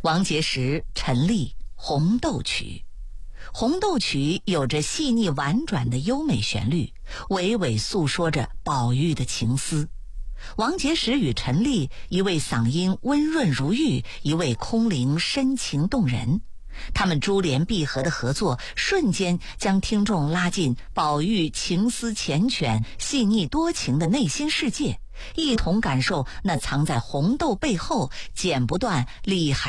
王杰时、陈粒《红豆曲》。红豆曲有着细腻婉转的优美旋律，娓娓诉说着宝玉的情思。王杰时与陈粒，一位嗓音温润如玉，一位空灵深情动人。他们珠联璧合的合作，瞬间将听众拉进宝玉情思缱绻、细腻多情的内心世界，一同感受那藏在红豆背后剪不断理还